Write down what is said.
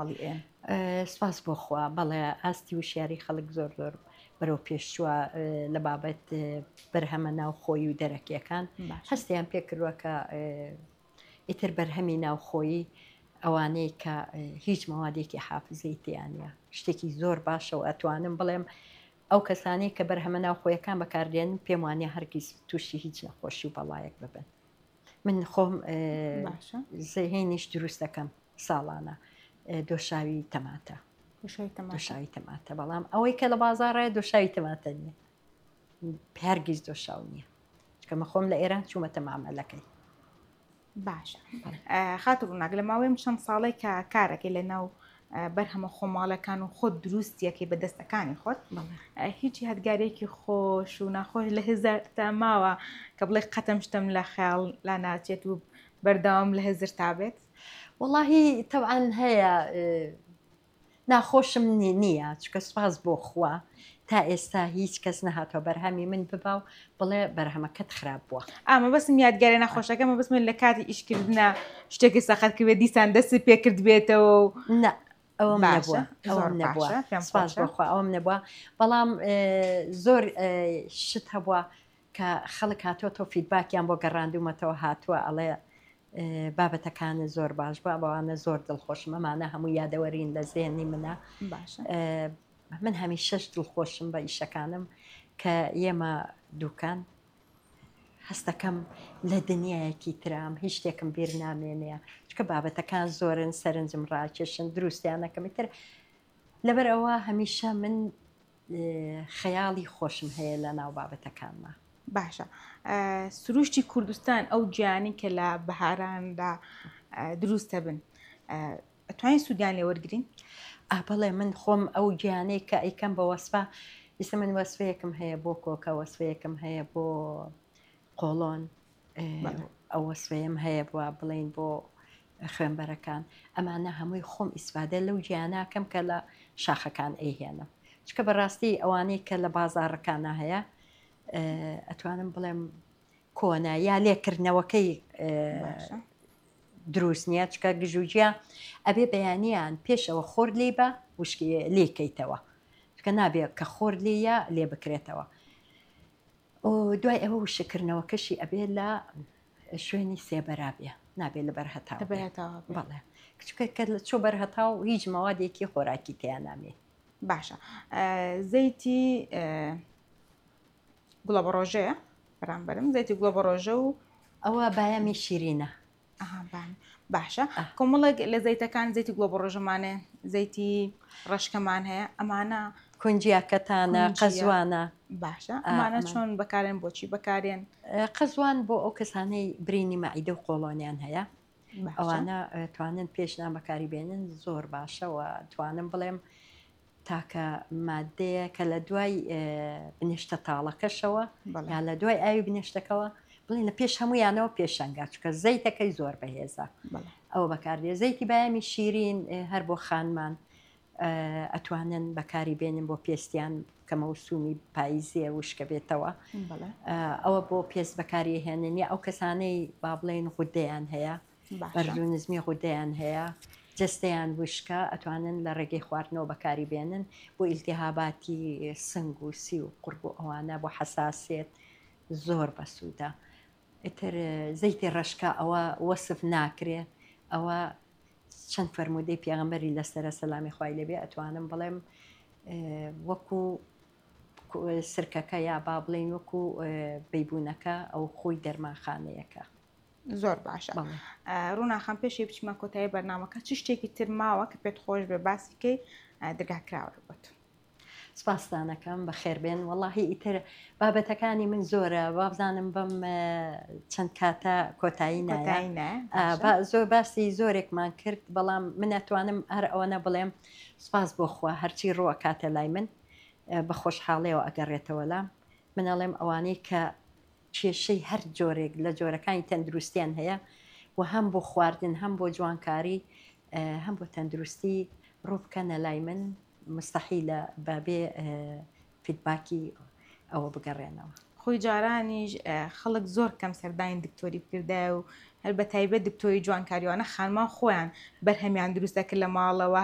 ماڵی ئێن. سپاس بۆ خوا بەڵێ ئاستی وشیاری خەڵک زۆر بەرەو پێشووە لە بابەت بەرهەمە ناوخۆیی و دەرەکیەکان هەستیان پێکردووە کە ئیتر بەرهەمی ناوخۆیی ئەوانەی کە هیچ مەوادێکی حافزەی تیانە شتێکی زۆر باشە و ئەتوانم بڵێم ئەو کەسانی کە بەرهەمە ناوخۆیەکان بەکاردێن پێم وانێ هەرگیز تووشی هیچ نەخۆشی و بەڵایەک ببن. من خۆم زەهێنیش دروست دەکەم ساڵانە دۆشاوی تەماتە دۆشاوی تەماتە بەڵام ئەوەی کە لە بازاڕایە دۆشاوی تەماتە نییە هەرگیز دۆشاو نییە چکەمە خۆم لە ئێران چوومەتە مامەلەکەی. باشە خاتر ڕووناک لە ماوەی چەند ساڵی کە کارەکەی لە ناو بەرهەمە خۆماڵەکان و خۆت دروستیەکەی بە دەستەکانی خۆت هیچی هەدگارێکی خۆش و ناخۆش لە هزار تا ماوە کە بڵێ قەتەم شتم لە خەیاڵ لا ناچێت و بەردەوام لە هزر تابێت؟ وڵاهی تەوعاً هەیە ناخۆشم نییە چکە سپاس بۆ خوا تا ئێستا هیچ کەس نەهاتەوە بەرهەمی من ببا و بڵێ بەرهەمەکەت خراپ بووە. ئەمە بەسم یادگارە نەخۆشەکەمە بسمن لە کاتی ئیشکردنە شتێکی سەخت کردێت دیسان دەستی پێکرد بێتەوە و ئەوم نەبووە سپاس بۆخوا ئەوم نەبووە بەڵام زۆر شت هەبووە کە خەڵک هاتووەتەوە فیدباکیان بۆ گەڕاندومەتەوە هاتووە ئەڵێ بابەتەکانە زۆر باش بە بەوانە زۆر دڵخۆشم ئەمانە هەموو یادەوەرین لە زێنی منە. من هەمی شەش دڵخۆشم بە ئیشەکانم کە ئێمە دووکان هەستەکەم لە دنیایەکی ترام هیچ شتێکم بیر نامێنەیە چکە بابەتەکان زۆرن سەرنجم ڕاکێشن دروستیانەکەمی تر لەبەر ئەوە هەمیشە من خەیاڵی خۆشم هەیە لە ناو بابەتەکانمە. باشە سروشتی کوردستان ئەو گیانی کە لە بەهاراندا دروستە بن ئەتوانین سوودیان لێ وەرگرین؟ بەڵێ من خۆم ئەو گیانەی کە ئەیکەم بە وەسفە ئێستا من وەسفەیەکم هەیە بۆ کۆکە وەسفەیەکم هەیە بۆ قۆڵۆن ئەو وەسفەیەم هەیە بووە بڵین بۆ خوێنبەرەکان ئەمانە هەمووی خۆم ئیسفادە لەو گیاناکەم کە لە شاخەکان ئەیهێنم چکە بەڕاستی ئەوانەی کە لە بازاڕەکانە هەیە ئەتوانم بڵێم کۆنا یا لێکردنەوەکەی دروست نییە چکە گژوجیا ئەبێ بەیانیان پێشەوە خۆر لێ بە وشکی لێکەیتەوە چکە نابێت کە خۆر لێە لێ بکرێتەوە دوای ئەوە وشکردنەوەکەشی ئەبێ لە شوێنی سێبەرابێ نابێت لە بەرهەتا بەڵێ کچکە لە چۆ بەرهەتا و هیچ مەوادێکی خۆراکی تیان نامێ. باشە زەیتی گوڵە بە ڕۆژەیە بەرامبەرم زەیتی گوڵە بە ڕۆژە و ئەوە بایەمی شیرینە. باشە کۆمەڵێک لە زەیتەکان زەیتی گوڵە بە ڕۆژەمانێ زەیتی ڕەشکەمان هەیە ئەمانە کونجیاکەتانە قەزوانە. باشە ئەمانە چۆن بەکارێن بۆچی بەکارێن؟ قەزوان بۆ ئەو کەسانەی برینی مەعیدە و قۆڵۆنیان هەیە ئەوانە توانن پێشنان بەکاری بێنن زۆر باشەوە توانم بڵێم تاکە مادەیە کە لە دوای بنیشتە تاڵەکەشەوە یا لە دوای ئاوی بنیشتەکەەوە بڵین لە پێش هەمویانەوە پێشەنگا چکە زەیتەکەی زۆر بەهێزە ئەوە بەکاردێ زەیتی بایەمی شیرین هەر بۆ خانمان ئەتوانن بەکاری بێنن بۆ پێستیان کە مەوسومی پاییزیە وشکە بێتەوە ئەوە بۆ پێست بەکاری هێننی ئەو کەسانەی با بڵێن غودەیان هەیە بەرزوو نزمی غودەیان هەیە جستەیان وشکە ئەتوانن لە ڕێگەی خواردنەوە بەکاری بێنن بۆ ئیلتیهاباتی سنگ و سی و قورب و ئەوانە بۆ حەساسێت زۆر بەسوودە. ئیتر زەیتی ڕەشکە ئەوە وەسف ناکرێ ئەوە چەند فەرمودەی پێغەمبەری لەسەرە سەلامی خوای لێبێ ئەتوانم بڵێم وەکو سرکەکە یا با بڵێن وەکو بەیبوونەکە ئەو خۆی دەرمانخانەیەەکە. زۆر باشە ڕووناخەم پێشی بچمە کۆتایی بەرنامەکە چ شتێکی تر ماوە کە پێت خۆش بێ باسیکەی دەرگاکراوە بێت؟ سپاسدانەکەم بەخێربێن وەڵاهی ئیتر بابەتەکانی من زۆرە وابزانم بەم چەند کاتە کۆتایی نایە زۆر باسی زۆرێکمان کرد بەڵام من ئەتوانم هەر ئەوەنە بڵێم سپاس بۆ خوا هەرچی ڕووە کاتە لای من بە خۆشحاڵیەوە ئەگەڕێتەوە لام من ئەڵێم ئەوانەی کە کێشەی هەر جۆرێک لە جۆرەکانی تەندروستیان هەیە و هەم بۆ خواردن هەم بۆ جوانکاری هەم بۆ تەندروستی ڕووبکەنە لای من مستەحیلە بەبێ فیدباکی ئەوە بگەڕێنەوە. خۆی جارانیش خەڵک زۆر کەم سەردانی دکتۆری بکردای و هەر بە تایبەت دکتۆری جوانکاریوانە خانمان خۆیان بەرهەمیان دروستەکرد لە ماڵەوە